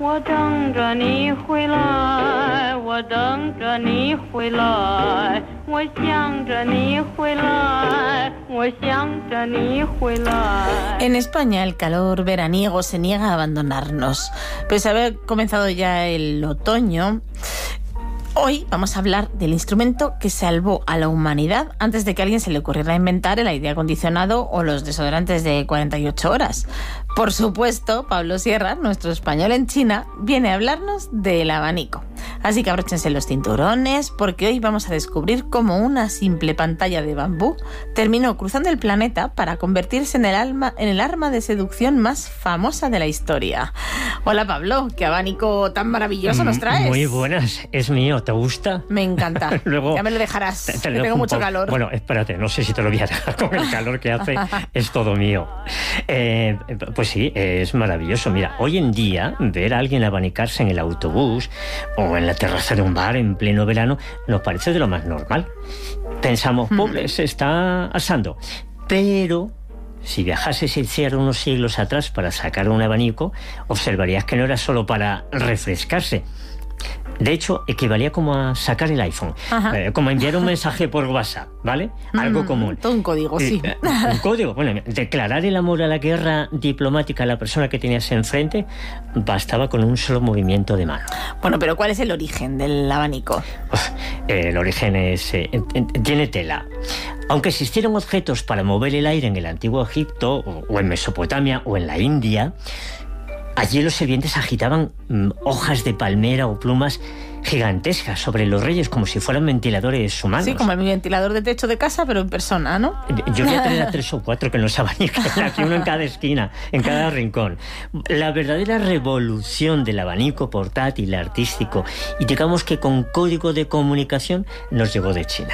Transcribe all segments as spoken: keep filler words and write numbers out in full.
我等着你回来，我等着你回来，我想着你回来，我想着你回来. En España el calor veraniego se niega a abandonarnos. Pese a haber comenzado ya el otoño, hoy vamos a hablar del instrumento que salvó a la humanidad antes de que a alguien se le ocurriera inventar el aire acondicionado o los desodorantes de cuarenta y ocho horas. Por supuesto, Pablo Sierra, nuestro español en China, viene a hablarnos del abanico. Así que abróchense los cinturones, porque hoy vamos a descubrir cómo una simple pantalla de bambú terminó cruzando el planeta para convertirse en el, alma, en el arma de seducción más famosa de la historia. Hola Pablo, ¿qué abanico tan maravilloso nos traes? Muy buenas, es mío, ¿te gusta? Me encanta. Luego, ya me lo dejarás, te, te que tengo mucho calor. Bueno, espérate, no sé si te lo voy a dejar con el calor que hace, es todo mío. Eh, pues sí, es maravilloso. Mira, hoy en día ver a alguien abanicarse en el autobús o en la terraza de un bar en pleno verano nos parece de lo más normal. Pensamos, pobre, se está asando. Pero si viajases el cielo unos siglos atrás para sacar un abanico, observarías que no era solo para refrescarse. De hecho, equivalía como a sacar el iPhone, eh, como a enviar un mensaje por WhatsApp, ¿vale? Algo mm, común. Todo un código, sí. Eh, un código. Bueno, declarar el amor a la guerra diplomática a la persona que tenías enfrente bastaba con un solo movimiento de mano. Bueno, pero ¿cuál es el origen del abanico? Uf, eh, el origen es eh, tiene tela. Aunque existieron objetos para mover el aire en el antiguo Egipto, o, o en Mesopotamia, o en la India, allí los sirvientes agitaban mm, hojas de palmera o plumas gigantescas sobre los reyes como si fueran ventiladores humanos. Sí, como el ventilador de techo de casa, pero en persona, ¿no? Yo voy a tener a tres o cuatro que nos abanican, aquí uno en cada esquina, en cada rincón. La verdadera revolución del abanico portátil, artístico, y digamos que con código de comunicación, nos llegó de China.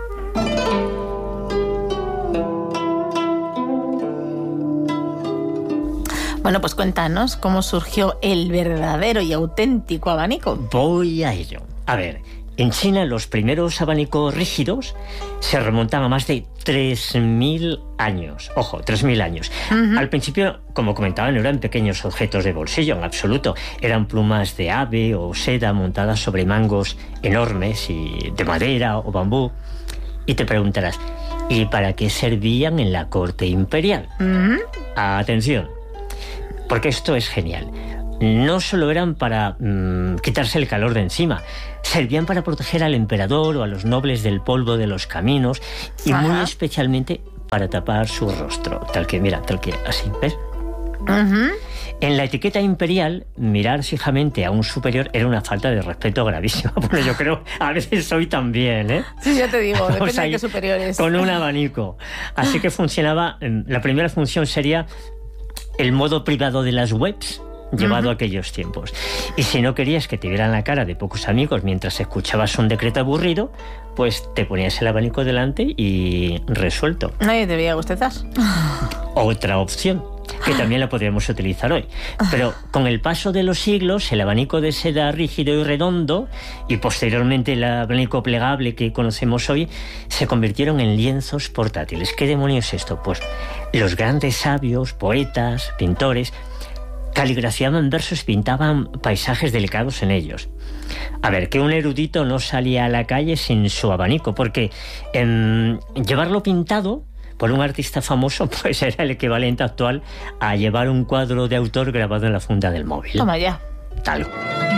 Bueno, pues cuéntanos cómo surgió el verdadero y auténtico abanico. Voy a ello. A ver, en China los primeros abanicos rígidos se remontan a más de tres mil años. Ojo, tres mil años. Uh-huh. Al principio, como comentaban, no eran pequeños objetos de bolsillo, en absoluto. Eran plumas de ave o seda montadas sobre mangos enormes y de madera o bambú. Y te preguntarás, ¿y para qué servían en la corte imperial? Uh-huh. Atención. Porque esto es genial. No solo eran para mmm, quitarse el calor de encima, servían para proteger al emperador o a los nobles del polvo de los caminos y Ajá. muy especialmente para tapar su rostro, tal que, mira, tal que así, ¿ves? Uh-huh. En la etiqueta imperial, mirar fijamente a un superior era una falta de respeto gravísima. Bueno, yo creo, a veces soy también, ¿eh? Sí, ya te digo, depende de qué superiores. Con un abanico. Así que funcionaba, la primera función sería el modo privado de las webs, llevado uh-huh. a aquellos tiempos. Y si no querías que te vieran la cara de pocos amigos mientras escuchabas un decreto aburrido, pues te ponías el abanico delante y resuelto. Nadie te veía bostezar. Otra opción, que también la podríamos utilizar hoy. Pero con el paso de los siglos, el abanico de seda rígido y redondo, y posteriormente el abanico plegable que conocemos hoy, se convirtieron en lienzos portátiles. ¿Qué demonios es esto? Pues los grandes sabios, poetas, pintores, caligrafiaban versos, pintaban paisajes delicados en ellos. A ver, que un erudito no salía a la calle sin su abanico, porque eh, llevarlo pintado por un artista famoso, pues era el equivalente actual a llevar un cuadro de autor grabado en la funda del móvil. Toma ya. Tal.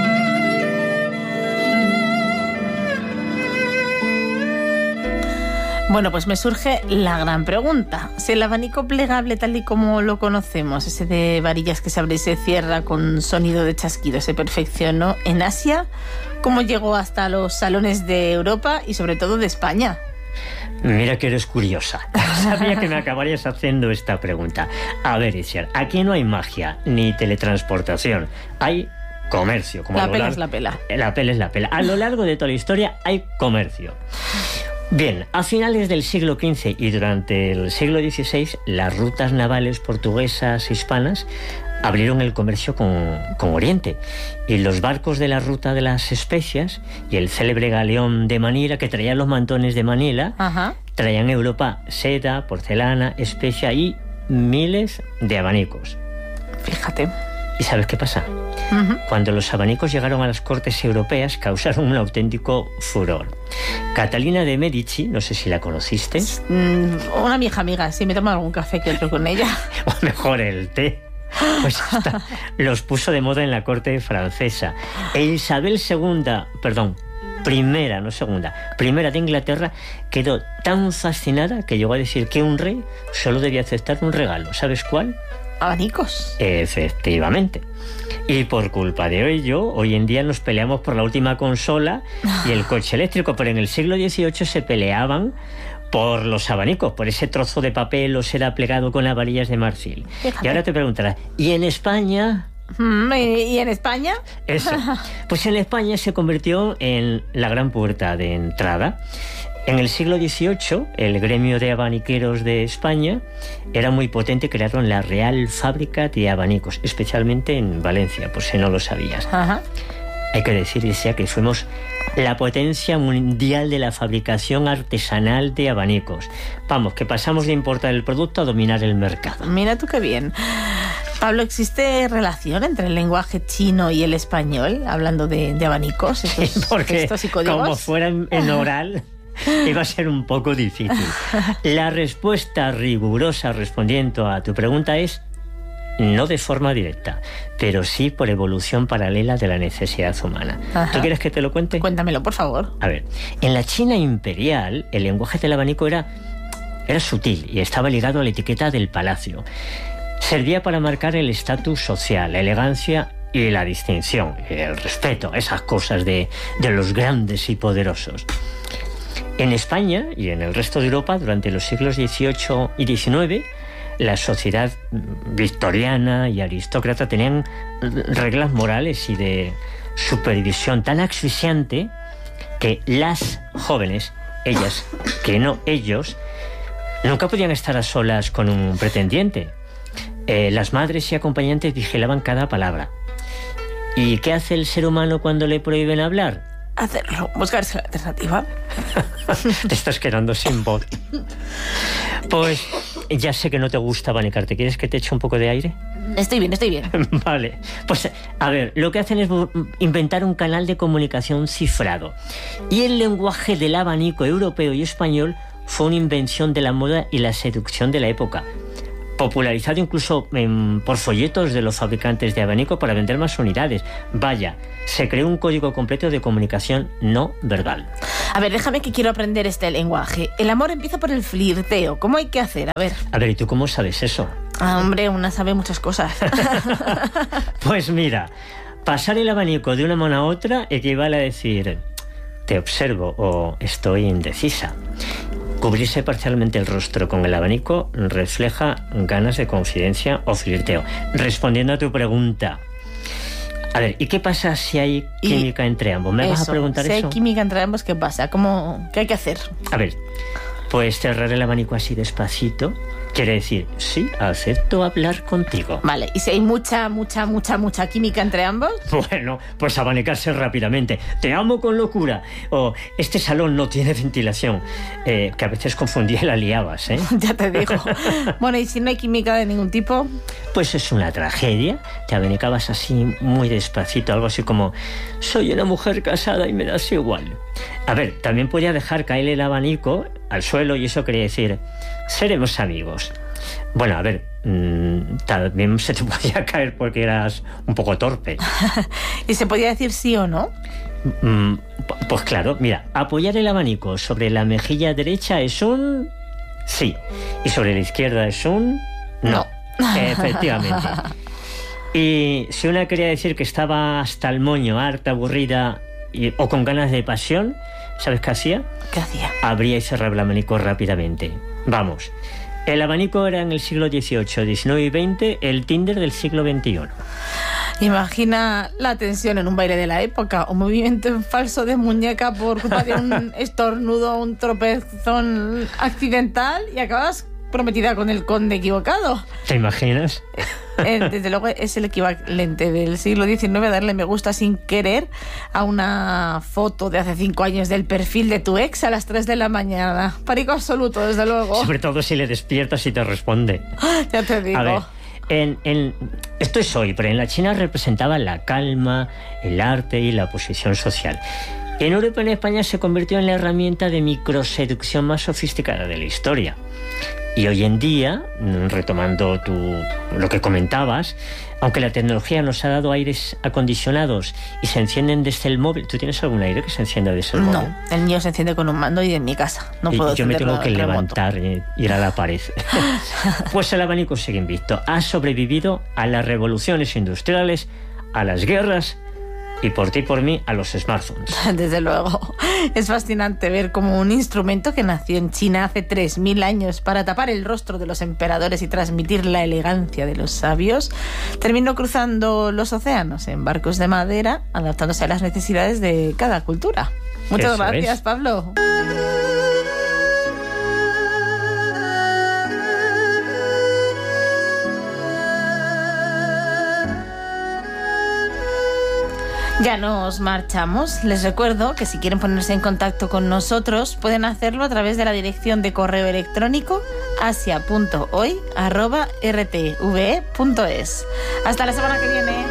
Bueno, pues me surge la gran pregunta. Si el abanico plegable tal y como lo conocemos, ese de varillas que se abre y se cierra con sonido de chasquido, se perfeccionó en Asia, ¿cómo llegó hasta los salones de Europa y sobre todo de España? Mira que eres curiosa. Sabía que me acabarías haciendo esta pregunta. A ver, Itziar, aquí no hay magia ni teletransportación. Hay comercio. Como la pela largo, es la pela. La pela es la pela. A lo largo de toda la historia hay comercio. Bien, a finales del siglo quince y durante el siglo dieciséis, las rutas navales portuguesas hispanas abrieron el comercio con, con Oriente, y los barcos de la ruta de las especias y el célebre galeón de Manila, que traía los mantones de Manila, Ajá. traían a Europa seda, porcelana, especia y miles de abanicos. Fíjate. ¿Y sabes qué pasa? Uh-huh. Cuando los abanicos llegaron a las cortes europeas, causaron un auténtico furor. Catalina de Medici, no sé si la conociste. Mm, una vieja amiga, sí, me tomo algún café que otro con ella. O mejor el té. Pues esta los puso de moda en la corte francesa. E Isabel segunda, perdón, primera, no segunda, primera de Inglaterra, quedó tan fascinada que llegó a decir que un rey solo debía aceptar un regalo. ¿Sabes cuál? Abanicos. Efectivamente. Y por culpa de ello, hoy en día nos peleamos por la última consola y el coche eléctrico, pero en el siglo dieciocho se peleaban por los abanicos, por ese trozo de papel o seda plegado con las varillas de marfil. Fíjate. Y ahora te preguntarás, ¿y en España? Mm, ¿Y y en España? Eso. Pues en España se convirtió en la gran puerta de entrada. En el siglo dieciocho, el gremio de abaniqueros de España era muy potente, crearon la Real Fábrica de Abanicos, especialmente en Valencia, por si no lo sabías. Ajá. Hay que decir, decía, que fuimos la potencia mundial de la fabricación artesanal de abanicos. Vamos, que pasamos de importar el producto a dominar el mercado. Mira tú qué bien. Pablo, ¿existe relación entre el lenguaje chino y el español, hablando de, de abanicos, estos Sí, porque textos y códigos? como fuera en, en oral, iba a ser un poco difícil. La respuesta rigurosa respondiendo a tu pregunta es no de forma directa, pero sí por evolución paralela de la necesidad humana. Ajá. ¿Tú quieres que te lo cuente? Cuéntamelo, por favor. A ver, en la China imperial, el lenguaje del abanico era, era sutil y estaba ligado a la etiqueta del palacio. Servía para marcar el estatus social, la elegancia y la distinción, el respeto, esas cosas de, de los grandes y poderosos. En España y en el resto de Europa, durante los siglos dieciocho y diecinueve, la sociedad victoriana y aristócrata tenían reglas morales y de supervisión tan asfixiante que las jóvenes, ellas, que no ellos, nunca podían estar a solas con un pretendiente. Eh, las madres y acompañantes vigilaban cada palabra. ¿Y qué hace el ser humano cuando le prohíben hablar? Hacerlo, buscarse la alternativa. Te estás quedando sin voz. Pues ya sé que no te gusta abanicarte. ¿Quieres que te eche un poco de aire? Estoy bien, estoy bien. Vale. Pues a ver, lo que hacen es inventar un canal de comunicación cifrado. Y el lenguaje del abanico europeo y español fue una invención de la moda y la seducción de la época, popularizado incluso en, por folletos de los fabricantes de abanico para vender más unidades. Vaya, se creó un código completo de comunicación no verbal. A ver, déjame que quiero aprender este lenguaje. El amor empieza por el flirteo. ¿Cómo hay que hacer? A ver. A ver, ¿y tú cómo sabes eso? Ah, hombre, una sabe muchas cosas. Pues mira, pasar el abanico de una mano a otra equivale a decir te observo o estoy indecisa. Cubrirse parcialmente el rostro con el abanico refleja ganas de confidencia o flirteo. Respondiendo a tu pregunta, a ver, ¿y qué pasa si hay química y entre ambos? ¿Me eso, vas a preguntar si eso? Si hay química entre ambos, ¿qué pasa? ¿Cómo, ¿Qué hay que hacer? A ver, pues cerrar el abanico así despacito quiere decir, sí, acepto hablar contigo. Vale, ¿y si hay mucha, mucha, mucha, mucha química entre ambos? Bueno, pues abanicarse rápidamente. Te amo con locura. O este salón no tiene ventilación. Eh, que a veces confundía y la liabas, ¿eh? Ya te digo. Bueno, ¿y si no hay química de ningún tipo? Pues es una tragedia. Te abanicabas así muy despacito, algo así como soy una mujer casada y me das igual. A ver, también podía dejar caer el abanico al suelo y eso quería decir seremos amigos. Bueno, a ver, mmm, también se te podía caer porque eras un poco torpe. ¿Y se podía decir sí o no? Mm, pues claro, mira, apoyar el abanico sobre la mejilla derecha es un sí y sobre la izquierda es un no. Efectivamente. Y si una quería decir que estaba hasta el moño, harta, aburrida y, o con ganas de pasión, ¿sabes qué hacía? ¿Qué hacía? Abría y cerraba el abanico rápidamente. Vamos, el abanico era en el siglo dieciocho, diecinueve y veinte el Tinder del siglo veintiuno. Imagina la tensión en un baile de la época, un movimiento en falso de muñeca por culpa de un estornudo, un tropezón accidental y acabas prometida con el conde equivocado. ¿Te imaginas? Eh, desde luego es el equivalente del siglo diecinueve a darle me gusta sin querer a una foto de hace cinco años del perfil de tu ex a las tres de la mañana. Pánico absoluto, desde luego. Sobre todo si le despiertas y te responde. Ya te digo. A ver, en, en, esto es hoy, pero en la China representaba la calma, el arte y la posición social. En Europa y en España se convirtió en la herramienta de microseducción más sofisticada de la historia. Y hoy en día, retomando tu, lo que comentabas, aunque la tecnología nos ha dado aires acondicionados y se encienden desde el móvil, ¿tú tienes algún aire que se encienda desde el móvil? No, el mío se enciende con un mando y en mi casa. No puedo y yo me tengo que remoto. levantar e ir a la pared. Pues el abanico sigue invicto. Ha sobrevivido a las revoluciones industriales, a las guerras y por ti y por mí a los smartphones. Desde luego. Es fascinante ver cómo un instrumento que nació en China hace tres mil años para tapar el rostro de los emperadores y transmitir la elegancia de los sabios, terminó cruzando los océanos en barcos de madera, adaptándose a las necesidades de cada cultura. Muchas Eso gracias, es. Pablo. Ya nos marchamos. Les recuerdo que si quieren ponerse en contacto con nosotros pueden hacerlo a través de la dirección de correo electrónico asia punto hoy arroba r t v e punto es. Hasta la semana que viene.